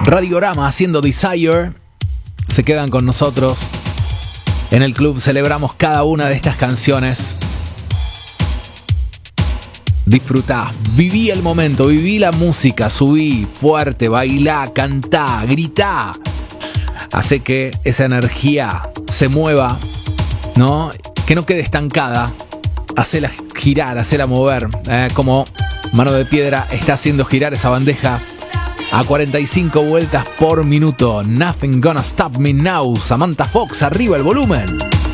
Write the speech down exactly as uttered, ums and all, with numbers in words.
Radiorama haciendo Desire. Se quedan con nosotros. En el club celebramos cada una de estas canciones. Disfrutá, viví el momento, viví la música, subí fuerte, bailá, cantá, gritá. Hace que esa energía se mueva, ¿no? Que no quede estancada. Hacela girar, hacela mover. Eh, como Mano de Piedra está haciendo girar esa bandeja a cuarenta y cinco vueltas por minuto. Nothing gonna stop me now. Samantha Fox, arriba el volumen.